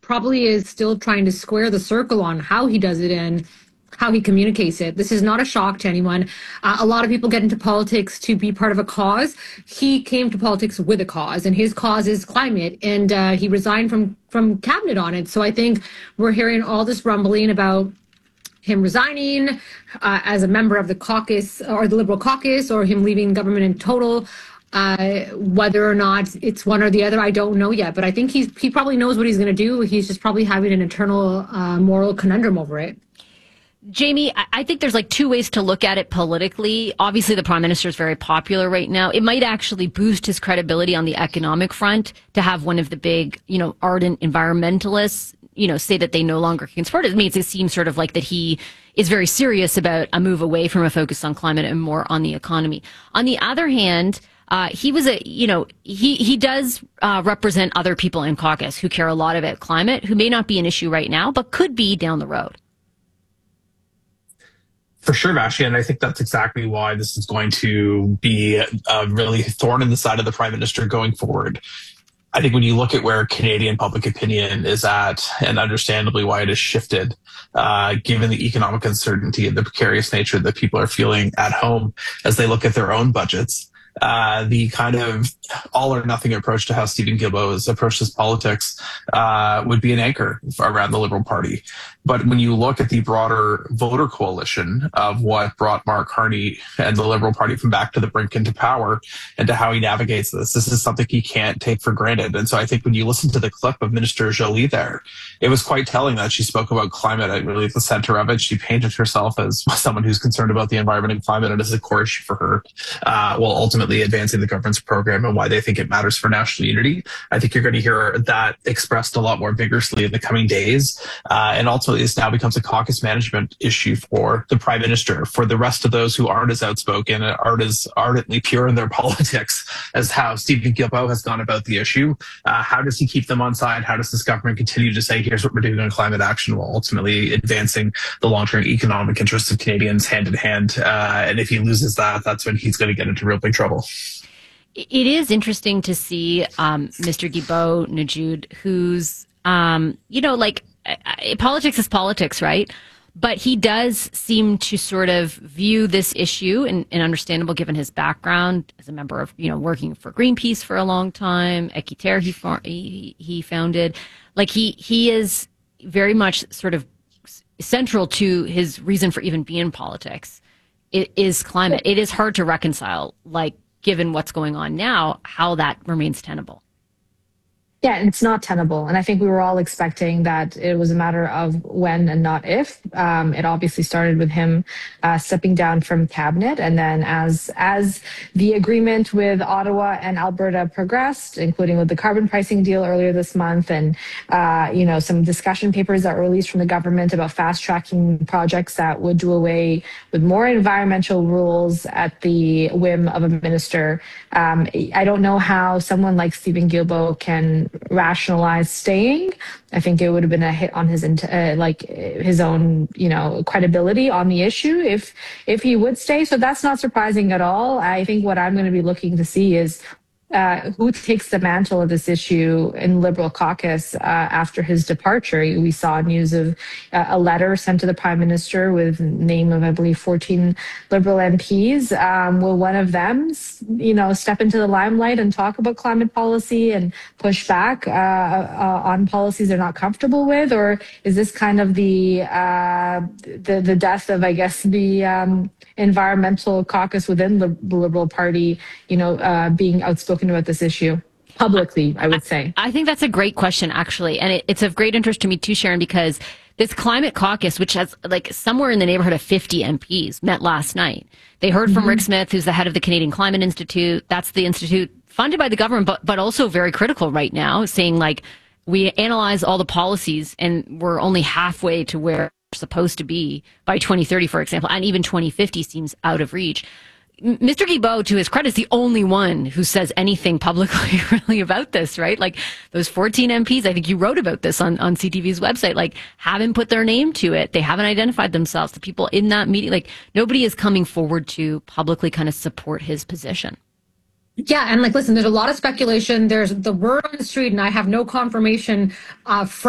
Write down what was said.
probably is still trying to square the circle on how he does it and how he communicates it. This is not a shock to anyone. A lot of people get into politics to be part of a cause. He came to politics with a cause, and his cause is climate, and he resigned from cabinet on it. So I think we're hearing all this rumbling about him resigning as a member of the caucus or the Liberal caucus, or him leaving government in total. Whether or not it's one or the other, I don't know yet. But I think he probably knows what he's going to do. He's just probably having an internal moral conundrum over it. Jamie, I think there's like two ways to look at it politically. Obviously, the prime minister is very popular right now. It might actually boost his credibility on the economic front to have one of the big, ardent environmentalists, say that they no longer can support it. It means it seems sort of like that he is very serious about a move away from a focus on climate and more on the economy. On the other hand, he was he does represent other people in caucus who care a lot about climate, who may not be an issue right now, but could be down the road. For sure, Vashi, and I think that's exactly why this is going to be a really thorn in the side of the prime minister going forward. I think when you look at where Canadian public opinion is at, and understandably why it has shifted, given the economic uncertainty and the precarious nature that people are feeling at home as they look at their own budgets, the kind of all or nothing approach to how Stephen Guilbeault has approached his politics would be an anchor around the Liberal Party. But when you look at the broader voter coalition of what brought Mark Carney and the Liberal Party from back to the brink into power, and to how he navigates this is something he can't take for granted. And so I think when you listen to the clip of Minister Jolie there, it was quite telling that she spoke about climate really at the center of it. She painted herself as someone who's concerned about the environment and climate, and as a core issue for her, while ultimately advancing the government's program and why they think it matters for national unity. I think you're going to hear that expressed a lot more vigorously in the coming days. And ultimately, this now becomes a caucus management issue for the prime minister, for the rest of those who aren't as outspoken and aren't as ardently pure in their politics as how Stephen Guilbeault has gone about the issue. How does he keep them on side? How does this government continue to say, here's what we're doing on climate action, while ultimately advancing the long-term economic interests of Canadians hand in hand? And if he loses that, that's when he's going to get into real big trouble. It is interesting to see Mr. Guilbeault, Najud, who's, politics is politics, right? But he does seem to sort of view this issue, and understandable given his background as a member of, working for Greenpeace for a long time, Équiterre he founded. Like he is very much sort of central to his reason for even being in politics. It is climate. It is hard to reconcile, given what's going on now, how that remains tenable. Yeah, it's not tenable. And I think we were all expecting that it was a matter of when and not if. It obviously started with him stepping down from cabinet. And then as the agreement with Ottawa and Alberta progressed, including with the carbon pricing deal earlier this month, and, some discussion papers that were released from the government about fast tracking projects that would do away with more environmental rules at the whim of a minister. I don't know how someone like Stephen Guilbeault can rationalize staying. I think it would have been a hit on his his own credibility on the issue if he would stay. So that's not surprising at all. I think what I'm going to be looking to see is who takes the mantle of this issue in Liberal caucus after his departure. We saw news of a letter sent to the Prime Minister with name of, I believe, 14 Liberal MPs. Will one of them, step into the limelight and talk about climate policy and push back on policies they're not comfortable with? Or is this kind of the death of, I guess, the environmental caucus within the Liberal Party, being outspoken about this issue publicly, I would say? I think that's a great question, actually. And it's of great interest to me too, Sharon, because this climate caucus, which has somewhere in the neighborhood of 50 MPs, met last night. They heard from Rick Smith, who's the head of the Canadian Climate Institute. That's the institute funded by the government, but also very critical right now, saying we analyze all the policies and we're only halfway to where we're supposed to be by 2030, for example, and even 2050 seems out of reach. Mr. Guilbeault, to his credit, is the only one who says anything publicly really about this, right? Those 14 MPs, I think you wrote about this on CTV's website, haven't put their name to it. They haven't identified themselves. The people in that meeting, nobody is coming forward to publicly kind of support his position. Yeah, and listen, there's a lot of speculation. There's the word on the street, and I have no confirmation from